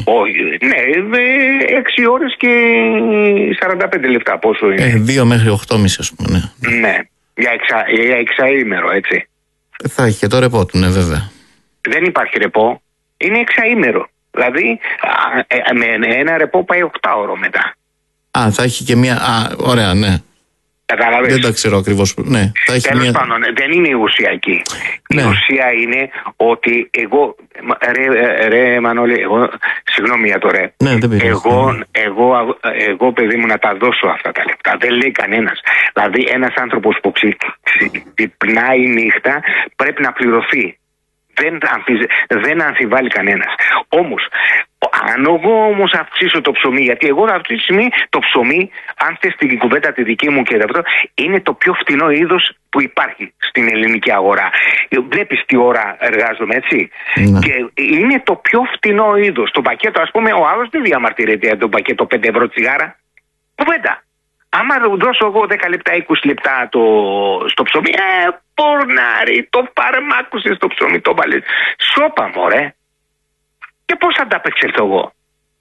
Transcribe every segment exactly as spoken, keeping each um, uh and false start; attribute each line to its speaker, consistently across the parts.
Speaker 1: Όχι, ναι, έξι ώρες και σαράντα πέντε λεπτά. Πόσο είναι?
Speaker 2: Ε, δύο μέχρι οκτώ και μισή, ας πούμε. Ναι,
Speaker 1: ναι. Για, εξα, για εξαήμερο, έτσι.
Speaker 2: Θα έχει και το ρεπό του, ναι, βέβαια.
Speaker 1: Δεν υπάρχει ρεπό. Είναι εξαήμερο. Δηλαδή, α, με ένα ρεπό πάει οκτάωρο μετά.
Speaker 2: Α, θα έχει και μία. Α, ωραία, ναι.
Speaker 1: Καταλαβαίνεις.
Speaker 2: Δεν τα ξέρω ακριβώς. Ναι, θα έχει
Speaker 1: Τέλος
Speaker 2: μία...
Speaker 1: πάντων, δεν είναι η ουσία εκεί.
Speaker 2: Ναι.
Speaker 1: Η ουσία είναι ότι εγώ. Ρε, ρε Μανώλη, εγώ. Συγγνώμη για το ρε.
Speaker 2: Ναι, δεν πειράζει.
Speaker 1: Εγώ, εγώ, εγώ, παιδί μου, να τα δώσω αυτά τα λεπτά. Δεν λέει κανένας. Δηλαδή, ένας άνθρωπος που ξυπνάει νύχτα πρέπει να πληρωθεί. Δεν, αμφιζε, δεν αμφιβάλλει κανένας. Όμως, αν εγώ όμως αυξήσω το ψωμί, γιατί εγώ αυτή τη στιγμή το ψωμί, αν θες την κουβέντα τη δική μου και αυτό, είναι το πιο φτηνό είδος που υπάρχει στην ελληνική αγορά. Βλέπεις τι ώρα εργάζομαι, έτσι.
Speaker 2: Ναι.
Speaker 1: Και είναι το πιο φτηνό είδος. Το πακέτο, ας πούμε, ο άλλος δεν διαμαρτυρείται για το πακέτο πέντε ευρώ τσιγάρα. Κουβέντα. Άμα δώσω εγώ δέκα λεπτά, είκοσι λεπτά το, στο ψωμί, ε, πορνάρι, το φαρμάκουσες στο ψωμί, το βάλες. Σώπα, μωρέ. Και πώς θα τα απεξελθώ εγώ?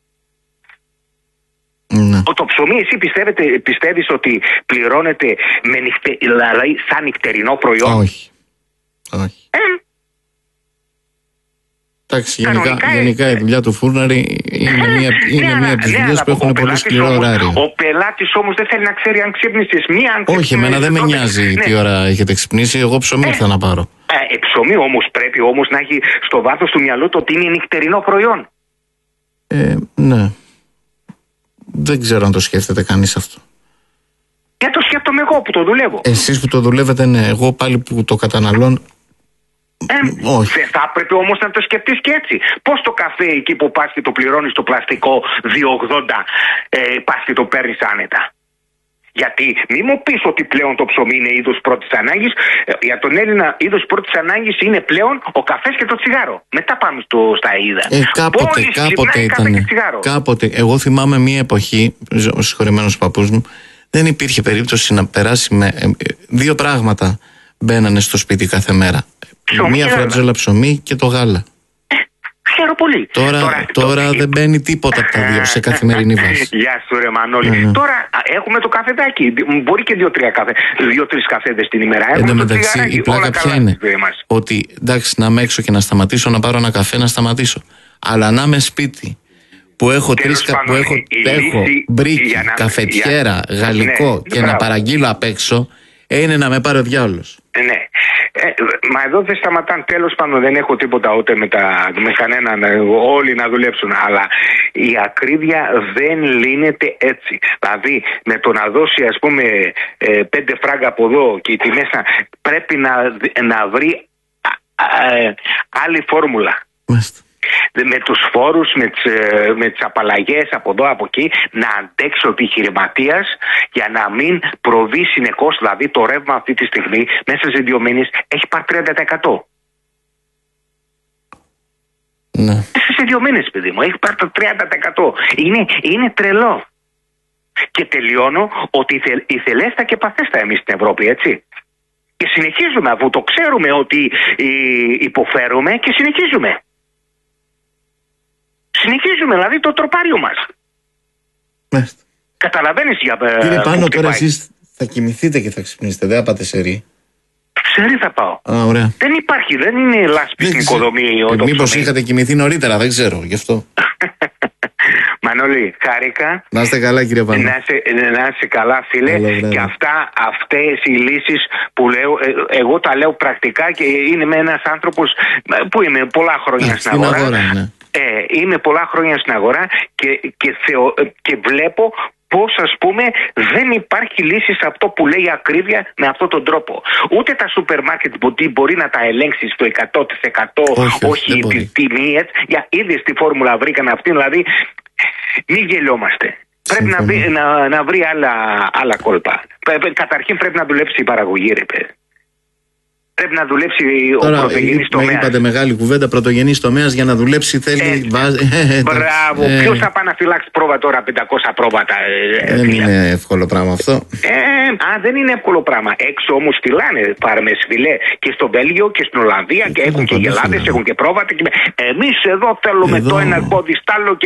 Speaker 2: Ναι.
Speaker 1: Το ψωμί, εσύ πιστεύεις ότι πληρώνεται με νυχτε, δηλαδή σαν νυχτερινό προϊόν?
Speaker 2: Όχι. Όχι.
Speaker 1: Ε,
Speaker 2: Εντάξει, γενικά, γενικά η δουλειά του φούρναρη είναι μία, είναι μία από τις δουλειές που έχουν πολύ σκληρό ωράριο.
Speaker 1: Ο πελάτης όμως δεν θέλει να ξέρει αν ξύπνησες μία, αν ξύπνησες.
Speaker 2: Όχι, εμένα δεν με νοιάζει τι ώρα έχετε ξυπνήσει, εγώ ψωμί ήρθα να πάρω.
Speaker 1: Ε, ψωμί όμως πρέπει όμως να έχει στο βάθος του μυαλού το ότι είναι νυχτερινό προϊόν.
Speaker 2: Ε, ναι. Δεν ξέρω αν το σκέφτεται κανείς αυτό.
Speaker 1: Και το σκέφτομαι εγώ που το δουλεύω.
Speaker 2: Εσείς που το δουλεύετε, ναι. Εγώ πάλι που το καταναλώνω.
Speaker 1: Ε,
Speaker 2: όχι.
Speaker 1: Δεν θα έπρεπε όμως να το σκεφτείς και έτσι. Πώς το καφέ εκεί που πας και το πληρώνεις το πλαστικό δύο ογδόντα, ε, πας και το παίρνεις άνετα? Γιατί μη μου πεις ότι πλέον το ψωμί είναι είδος πρώτης ανάγκης. Για τον Έλληνα είδος πρώτης ανάγκης είναι πλέον ο καφές και το τσιγάρο. Μετά πάμε στο, στα είδα.
Speaker 2: Ε, κάποτε, κάποτε ήταν. Κάποτε. Εγώ θυμάμαι μία εποχή, ο συγχωρεμένος παππούς μου, δεν υπήρχε περίπτωση να περάσει με. Ε, δύο πράγματα μπαίνανε στο σπίτι κάθε μέρα. Ψωμί μία φρατζόλα ψωμί και το γάλα.
Speaker 1: Ξέρω πολύ.
Speaker 2: Τώρα, τώρα, τώρα το... δεν μπαίνει τίποτα από τα δύο σε καθημερινή βάση.
Speaker 1: Γεια σου ρε Μανώλη. Mm-hmm. Τώρα έχουμε το καφεδάκι. Μπορεί και δύο-τρία καφέ, δύο-τρεις καφέδες την ημέρα.
Speaker 2: Εν τω μεταξύ η πλάκα ποια είναι? Ότι εντάξει, να είμαι έξω και να σταματήσω να πάρω ένα καφέ, να σταματήσω. Αλλά να είμαι σπίτι που έχω τρεις κα... που έχω, έχω μπρίκι, να... καφετιέρα, να... γαλλικό ναι, και μπράβο. Να παραγγείλω απ' έξω, είναι να με πάρει ο διάολος.
Speaker 1: Ναι. Ε, μα εδώ δεν σταματάνε, τέλος πάντων δεν έχω τίποτα ούτε με, τα, με κανέναν, όλοι να δουλέψουν, αλλά η ακρίβεια δεν λύνεται έτσι. Δηλαδή με το να δώσει ας πούμε ε, πέντε φράγκα από εδώ και τη μέσα πρέπει να, να βρει α, α, ε, άλλη φόρμουλα. Μάλιστα. Με τους φόρους, με τις, με τις απαλλαγές από εδώ από εκεί, να αντέξει ο επιχειρηματίας για να μην προβεί συνεχώς. Δηλαδή το ρεύμα αυτή τη στιγμή μέσα σε δύο μήνες έχει πάρει τριάντα τοις εκατό.
Speaker 2: Ναι.
Speaker 1: Μέσα σε δύο μήνες, παιδί μου, έχει πάρει το τριάντα τοις εκατό. Είναι, είναι τρελό. Και τελειώνω ότι ηθελέστα και παθέστα εμείς στην Ευρώπη, έτσι. Και συνεχίζουμε, αφού το ξέρουμε ότι υποφέρουμε και συνεχίζουμε. Συνεχίζουμε, δηλαδή το τροπάριο μας.
Speaker 2: Μάλιστα.
Speaker 1: Καταλαβαίνεις για πέρα.
Speaker 2: Κύριε Πάνο, τώρα εσείς θα κοιμηθείτε και θα ξυπνήσετε, δεν θα πάτε σε ρί.
Speaker 1: Σε ρί θα πάω.
Speaker 2: Α, ωραία.
Speaker 1: Δεν υπάρχει, δεν είναι λάσπη στην οικοδομή.
Speaker 2: Ε, μήπως είχατε κοιμηθεί νωρίτερα, δεν ξέρω, γι' αυτό.
Speaker 1: Μανώλη, χάρηκα.
Speaker 2: Να είστε καλά, κύριε Πάνο.
Speaker 1: Να είστε, να είστε καλά, φίλε. Έλα, και αυτά, αυτές οι λύσεις που λέω, ε, εγώ τα λέω πρακτικά και είναι με ένας άνθρωπος που είμαι πολλά χρόνια
Speaker 2: ε,
Speaker 1: στην αγορά.
Speaker 2: αγορά ναι.
Speaker 1: Ε, είμαι πολλά χρόνια στην αγορά και, και, θεω, και βλέπω πώς ας πούμε δεν υπάρχει λύση σε αυτό που λέει ακρίβεια με αυτόν τον τρόπο. Ούτε τα σούπερ μάρκετ μπορεί, μπορεί να τα ελέγξει στο εκατό τοις εκατό, όχι, όχι τη τιμή. Για είδες τη φόρμουλα βρήκαν αυτή, δηλαδή μην γελιόμαστε. Πρέπει να βρει, να, να βρει άλλα, άλλα κόλπα. Καταρχήν πρέπει να δουλέψει η παραγωγή, ρε παιδί. Πρέπει να δουλέψει
Speaker 2: τώρα,
Speaker 1: ο πρωτογενής τομέας.
Speaker 2: Τώρα είπατε μεγάλη κουβέντα, πρωτογενής τομέας για να δουλέψει θέλει...
Speaker 1: Ε,
Speaker 2: βάζ...
Speaker 1: Μπράβο, ε, ποιος θα πάει να φυλάξει πρόβα τώρα, πεντακόσια πρόβατα. Ε,
Speaker 2: δεν είναι εύκολο πράγμα αυτό.
Speaker 1: Ε, α, δεν είναι εύκολο πράγμα. Έξω όμως φυλάνε φάρμες, φιλέ, και στο Βέλγιο και στην Ολλανδία και έχουν και γελάδες, έχουν και πρόβατα. Και... Εμείς εδώ θέλουμε εδώ... το ένα πόδι στ' άλλο και